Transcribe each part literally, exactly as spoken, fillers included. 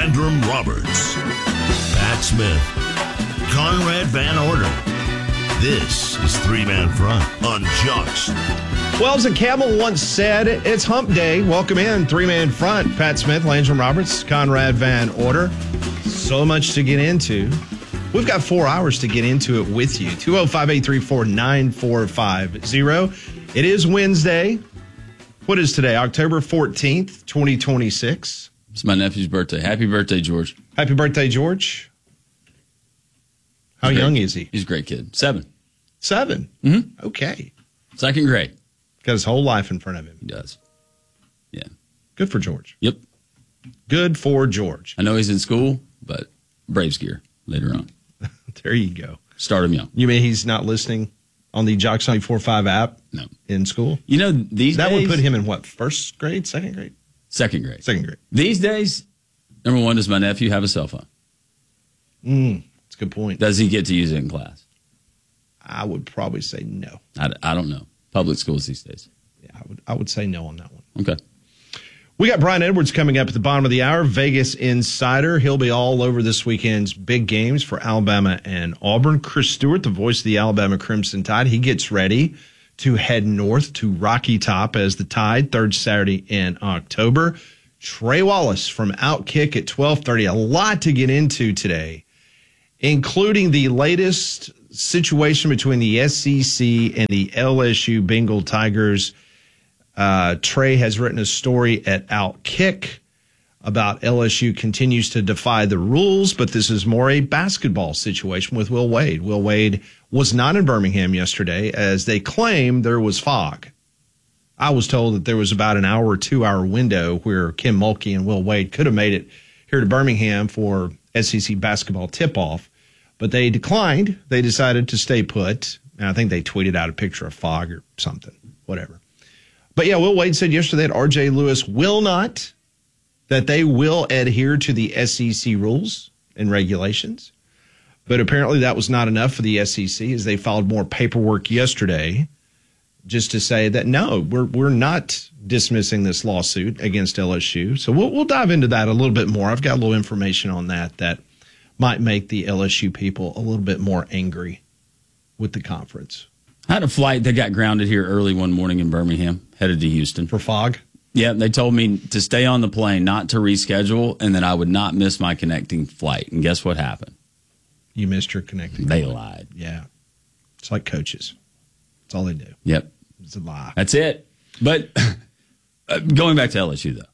Landrum Roberts, Pat Smith, Conrad Van Order. This is Three Man Front on Jocks. Well, as a camel once said, it's hump day. Welcome in, Three Man Front. Pat Smith, Landrum Roberts, Conrad Van Order. So much to get into. We've got four hours to get into it with you. two oh five, eight three four, nine four five zero. It is Wednesday. What is today? October fourteenth, twenty twenty-six. It's my nephew's birthday. Happy birthday, George. Happy birthday, George. How He's young great. is he? He's a great kid. Seven. Seven? Mm-hmm. Okay. Second grade. Got his whole life in front of him. He does. Yeah. Good for George. Yep. Good for George. I know he's in school, but Braves gear later on. There you go. Start him young. You mean he's not listening on the Jocks ninety-four point five app? No. In school? You know, these that days. would put him in what, first grade, second grade? Second grade. Second grade. These days, number one, does my nephew have a cell phone? Mm, that's a good point. Does he get to use it in class? I would probably say no. I, I don't know. Public schools these days. Yeah, I would I would say no on that one. Okay. We got Brian Edwards coming up at the bottom of the hour, Vegas Insider. He'll be all over this weekend's big games for Alabama and Auburn. Chris Stewart, the voice of the Alabama Crimson Tide, he gets ready to head north to Rocky Top as the Tide, third Saturday in October. Trey Wallace from Outkick at twelve thirty. A lot to get into today, including the latest situation between the S E C and the L S U Bengal Tigers. Uh, Trey has written a story at Outkick about L S U continues to defy the rules, but this is more a basketball situation with Will Wade. Will Wade was not in Birmingham yesterday, as they claim there was fog. I was told that there was about an hour or two hour window where Kim Mulkey and Will Wade could have made it here to Birmingham for S E C basketball tip-off, but they declined. They decided to stay put, and I think they tweeted out a picture of fog or something, whatever. But yeah, Will Wade said yesterday that R J Lewis will not, that they will adhere to the S E C rules and regulations. But apparently that was not enough for the S E C, as they filed more paperwork yesterday just to say that, no, we're we're not dismissing this lawsuit against L S U. So we'll, we'll dive into that a little bit more. I've got a little information on that that might make the L S U people a little bit more angry with the conference. I had a flight that got grounded here early one morning in Birmingham, headed to Houston. For fog? Yeah, they told me to stay on the plane, not to reschedule, and that I would not miss my connecting flight. And guess what happened? You missed your connecting They flight. lied. Yeah. It's like coaches. That's all they do. Yep. It's a lie. That's it. But uh, going back to L S U, though,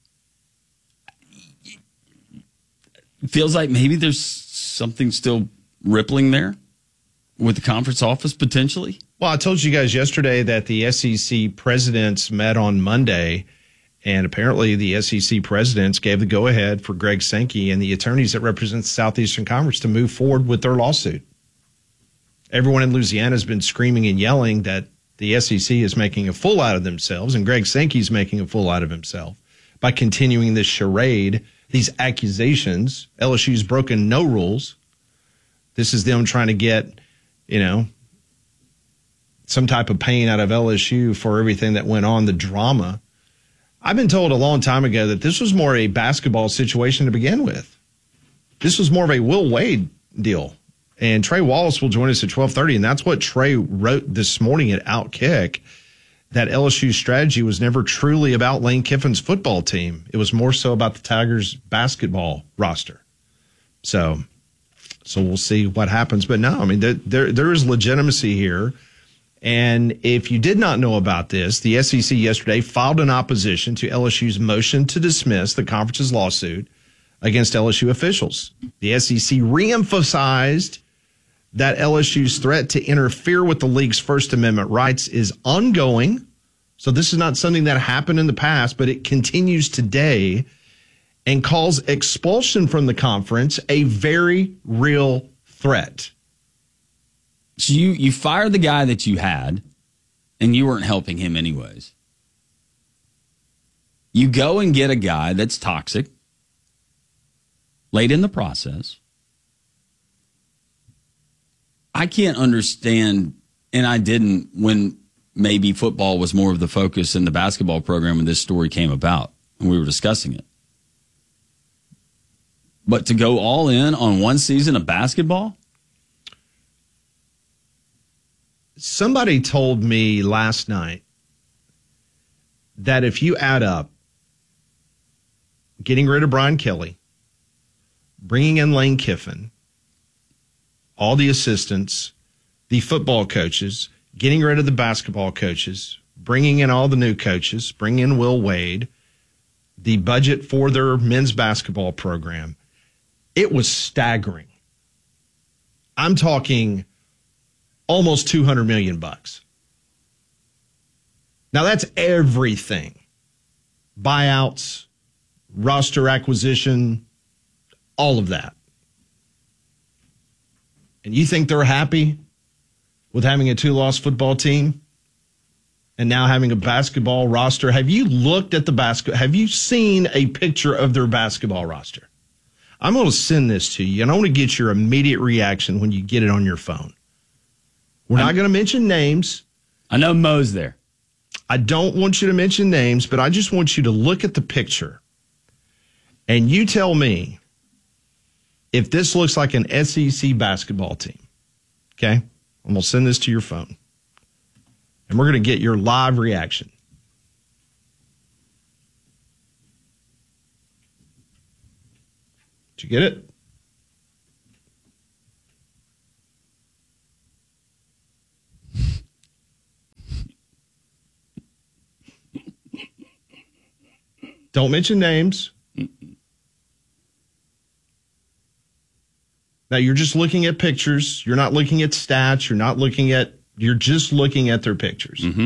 it feels like maybe there's something still rippling there with the conference office potentially. Well, I told you guys yesterday that the S E C presidents met on Monday, and apparently the S E C presidents gave the go-ahead for Greg Sankey and the attorneys that represent the Southeastern Conference to move forward with their lawsuit. Everyone in Louisiana has been screaming and yelling that the S E C is making a fool out of themselves, and Greg Sankey is making a fool out of himself by continuing this charade, these accusations. L S U's broken no rules. This is them trying to get, you know, some type of pain out of L S U for everything that went on, the drama. I've been told a long time ago that this was more a basketball situation to begin with. This was more of a Will Wade deal. And Trey Wallace will join us at twelve thirty, and that's what Trey wrote this morning at Outkick, that L S U's strategy was never truly about Lane Kiffin's football team. It was more so about the Tigers' basketball roster. So, so we'll see what happens. But no, I mean, there there, there is legitimacy here. And if you did not know about this, the S E C yesterday filed an opposition to L S U's motion to dismiss the conference's lawsuit against L S U officials. The S E C reemphasized that L S U's threat to interfere with the league's First Amendment rights is ongoing. So this is not something that happened in the past, but it continues today, and calls expulsion from the conference a very real threat. So you, you fired the guy that you had, and you weren't helping him anyways. You go and get a guy that's toxic late in the process. I can't understand, and I didn't when maybe football was more of the focus in the basketball program when this story came about and we were discussing it. But to go all in on one season of basketball? Somebody told me last night that if you add up getting rid of Brian Kelly, bringing in Lane Kiffin, all the assistants, the football coaches, getting rid of the basketball coaches, bringing in all the new coaches, bringing in Will Wade, the budget for their men's basketball program, it was staggering. I'm talking almost two hundred million bucks. Now that's everything. Buyouts, roster acquisition, all of that. And you think they're happy with having a two-loss football team and now having a basketball roster? Have you looked at the basketball? Have you seen a picture of their basketball roster? I'm going to send this to you, and I want to get your immediate reaction when you get it on your phone. We're I'm, not going to mention names. I know Mo's there. I don't want you to mention names, but I just want you to look at the picture, and you tell me if this looks like an S E C basketball team. Okay? I'm going to send this to your phone, and we're going to get your live reaction. Did you get it? Don't mention names. Now, you're just looking at pictures. You're not looking at stats. You're not looking at, you're just looking at their pictures. Mm-hmm.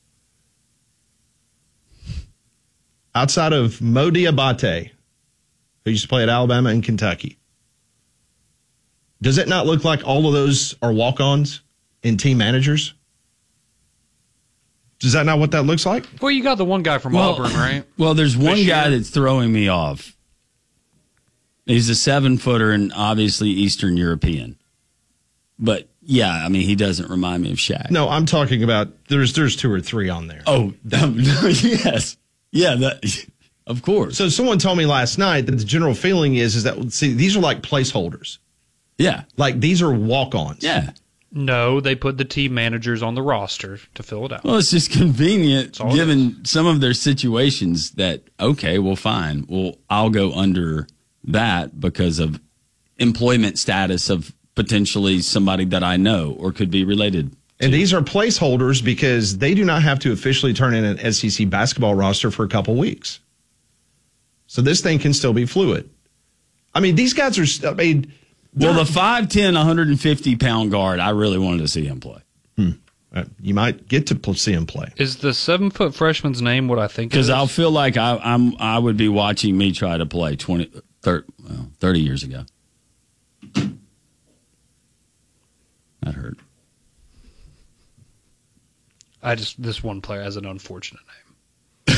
Outside of Mo Diabate, who used to play at Alabama and Kentucky, does it not look like all of those are walk-ons and team managers? Is that not what that looks like? Well, you got the one guy from well, Auburn, right? Well, there's one Fisher. guy that's throwing me off. He's a seven-footer and obviously Eastern European. But, yeah, I mean, he doesn't remind me of Shaq. No, I'm talking about there's there's two or three on there. Oh, yes. Yeah, that, of course. So someone told me last night that the general feeling is, is that, see, these are like placeholders. Yeah. Like, these are walk-ons. Yeah. No, they put the team managers on the roster to fill it out. Well, it's just convenient given some of their situations that, okay, well, fine. Well, I'll go under that because of employment status of potentially somebody that I know or could be related to. And these are placeholders because they do not have to officially turn in an S E C basketball roster for a couple weeks. So this thing can still be fluid. I mean, these guys are, I mean, well, the five ten, one hundred fifty pound guard, I really wanted to see him play. Hmm. Uh, you might get to see him play. Is the seven-foot freshman's name what I think it is? Because I'll feel like I, I'm, I would be watching me try to play twenty, thirty, well, thirty years ago. That hurt. I just, this one player has an unfortunate name.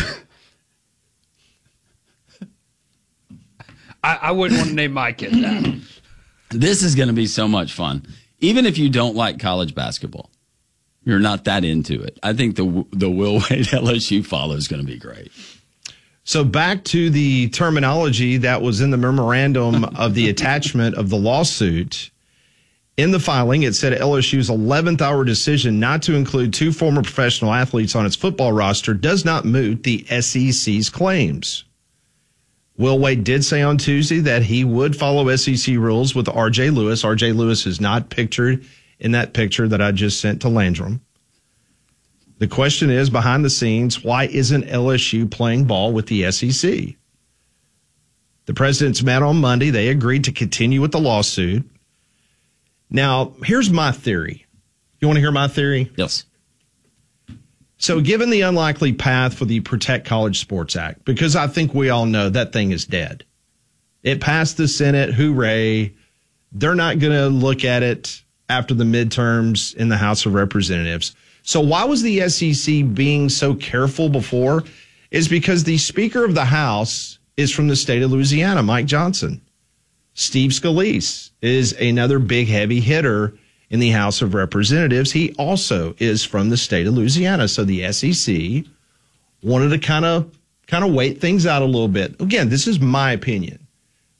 I, I wouldn't want to name my kid that. This is going to be so much fun. Even if you don't like college basketball, you're not that into it. I think the the Will Wade L S U follow is going to be great. So back to the terminology that was in the memorandum of the attachment of the lawsuit. In the filing, it said L S U's eleventh hour decision not to include two former professional athletes on its football roster does not moot the S E C's claims. Will Wade did say on Tuesday that he would follow S E C rules with R J Lewis. R J Lewis is not pictured in that picture that I just sent to Landrum. The question is, behind the scenes, why isn't L S U playing ball with the S E C? The presidents met on Monday. They agreed to continue with the lawsuit. Now, here's my theory. You want to hear my theory? Yes. So given the unlikely path for the Protect College Sports Act, because I think we all know that thing is dead. It passed the Senate, hooray. They're not going to look at it after the midterms in the House of Representatives. So why was the S E C being so careful before? Is because the Speaker of the House is from the state of Louisiana, Mike Johnson. Steve Scalise is another big heavy hitter in the House of Representatives. He also is from the state of Louisiana. So the S E C wanted to kind of kind of wait things out a little bit. Again, this is my opinion.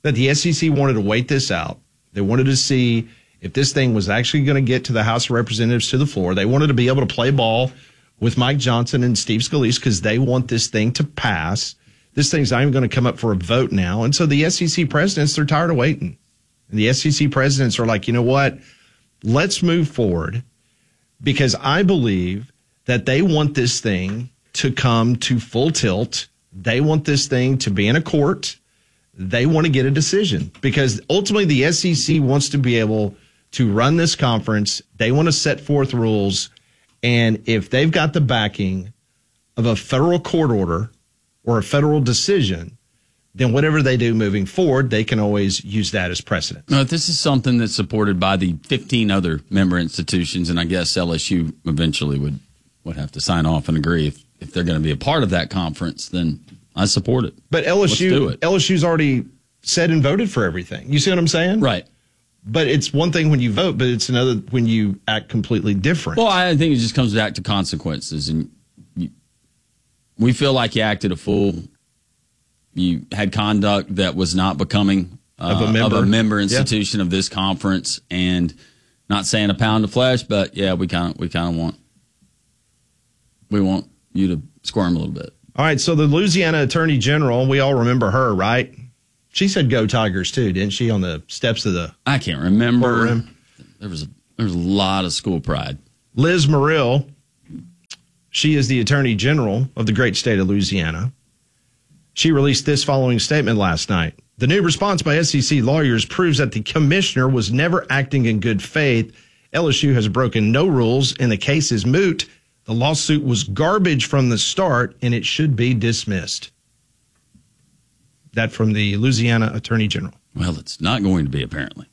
that the S E C wanted to wait this out. They wanted to see if this thing was actually going to get to the House of Representatives to the floor. They wanted to be able to play ball with Mike Johnson and Steve Scalise because they want this thing to pass. This thing's not even going to come up for a vote now. And so the S E C presidents, they're tired of waiting. And the S E C presidents are like, you know what? Let's move forward because I believe that they want this thing to come to full tilt. They want this thing to be in a court. They want to get a decision because ultimately the S E C wants to be able to run this conference. They want to set forth rules. And if they've got the backing of a federal court order or a federal decision, then whatever they do moving forward, they can always use that as precedent. No, this is something that's supported by the fifteen other member institutions, and I guess L S U eventually would, would have to sign off and agree. If, if they're going to be a part of that conference, then I support it. But L S U, Let's do it. L S U's already said and voted for everything. You see what I'm saying? Right. But it's one thing when you vote, but it's another when you act completely different. Well, I think it just comes back to consequences. And you, we feel like you acted a fool. You had conduct that was not becoming uh, of, a member. of a member institution yeah. of this conference. And not saying a pound of flesh, but yeah, we kind of we kind of want we want you to squirm a little bit. All right, so the Louisiana Attorney General, we all remember her, right? She said "Go Tigers" too, didn't she? On the steps of the I can't remember. Courtroom. There was a there was a lot of school pride. Liz Muriel, she is the Attorney General of the great state of Louisiana. She released this following statement last night. The new response by S E C lawyers proves that the commissioner was never acting in good faith. L S U has broken no rules, and the case is moot. The lawsuit was garbage from the start, and it should be dismissed. That from the Louisiana Attorney General. Well, it's not going to be, apparently.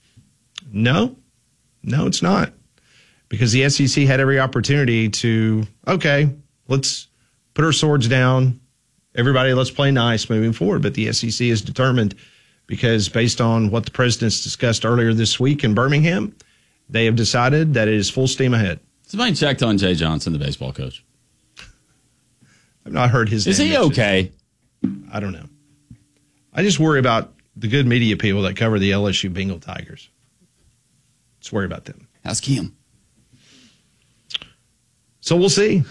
No, no, it's not. Because the S E C had every opportunity to, okay, let's put our swords down. Everybody, let's play nice moving forward. But the S E C is determined because based on what the presidents discussed earlier this week in Birmingham, they have decided that it is full steam ahead. Somebody checked on Jay Johnson, the baseball coach. I've not heard his name. Is he mentioned. okay? I don't know. I just worry about the good media people that cover the L S U Bengal Tigers. Just worry about them. Ask him. So we'll see.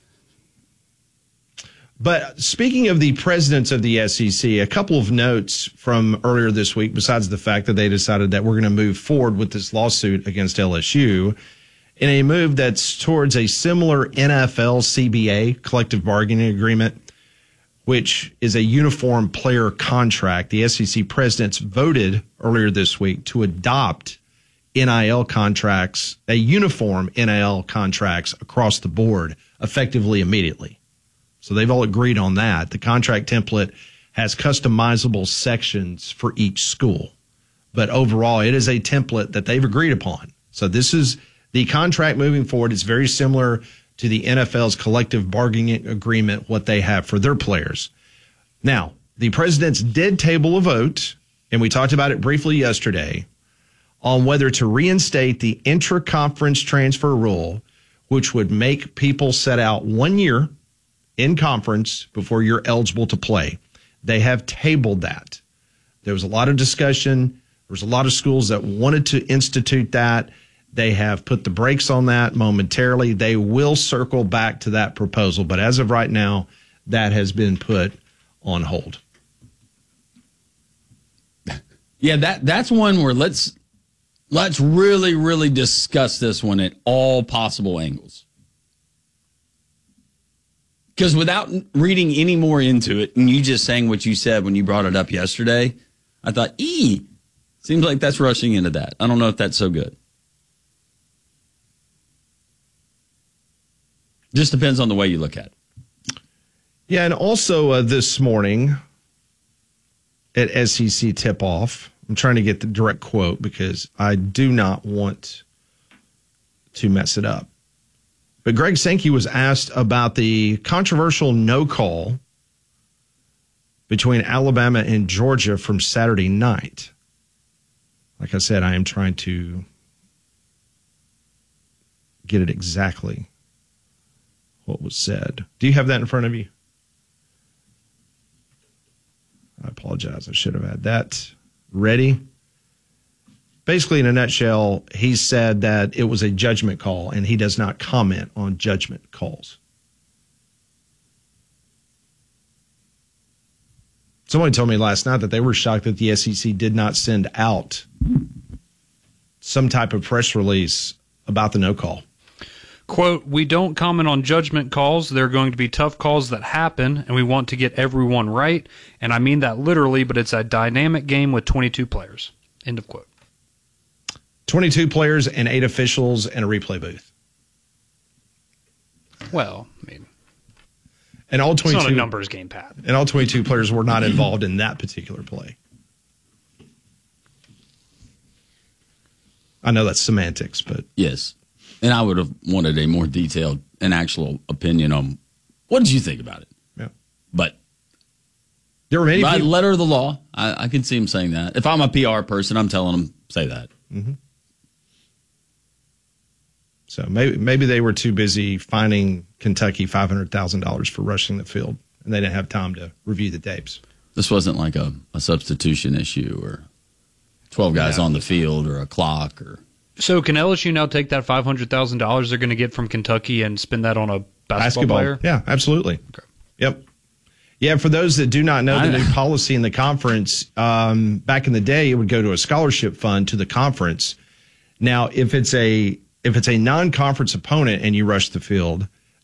But speaking of the presidents of the S E C, a couple of notes from earlier this week, besides the fact that they decided that we're going to move forward with this lawsuit against L S U in a move that's towards a similar N F L C B A, collective bargaining agreement, which is a uniform player contract. The S E C presidents voted earlier this week to adopt N I L contracts, a uniform N I L contracts across the board, effectively immediately. So they've all agreed on that. The contract template has customizable sections for each school. But overall, it is a template that they've agreed upon. So this is the contract moving forward. It's very similar to the N F L's collective bargaining agreement, what they have for their players. Now, the presidents did table a vote, and we talked about it briefly yesterday, on whether to reinstate the intra-conference transfer rule, which would make people set out one year in conference before you're eligible to play. They have tabled that. There was a lot of discussion. There was a lot of schools that wanted to institute that. They have put the brakes on that momentarily. They will circle back to that proposal. But as of right now, that has been put on hold. Yeah, that that's one where let's let's really, really discuss this one at all possible angles. Because without reading any more into it, and you just saying what you said when you brought it up yesterday, I thought, ee, seems like that's rushing into that. I don't know if that's so good. Just depends on the way you look at it. Yeah, and also uh, this morning at S E C tip-off, I'm trying to get the direct quote because I do not want to mess it up. But Greg Sankey was asked about the controversial no call between Alabama and Georgia from Saturday night. Like I said, I am trying to get it exactly what was said. Do you have that in front of you? I apologize. apologize. I should have had that ready. Basically, in a nutshell, he said that it was a judgment call, and he does not comment on judgment calls. Someone told me last night that they were shocked that the S E C did not send out some type of press release about the no call. Quote, we don't comment on judgment calls. There are going to be tough calls that happen, and we want to get everyone right. And I mean that literally, but it's a dynamic game with twenty-two players. End of quote. twenty-two players and eight officials and a replay booth. Well, I mean, and all twenty-two, it's not a numbers game, Pat. And all twenty-two players were not involved in that particular play. I know that's semantics, but yes. And I would have wanted a more detailed and actual opinion on what did you think about it. Yeah. But there were many by people, letter of the law, I, I can see him saying that. If I'm a P R person, I'm telling him say that. Mm-hmm. So maybe maybe they were too busy fining Kentucky five hundred thousand dollars for rushing the field, and they didn't have time to review the tapes. This wasn't like a, a substitution issue or twelve guys yeah. on the field or a clock. or. So can L S U now take that five hundred thousand dollars they're going to get from Kentucky and spend that on a basketball, basketball player? Yeah, absolutely. Okay. Yep. Yeah, for those that do not know the I, new policy in the conference, um, back in the day, it would go to a scholarship fund to the conference. Now, if it's a if it's a non-conference opponent and you rush the field,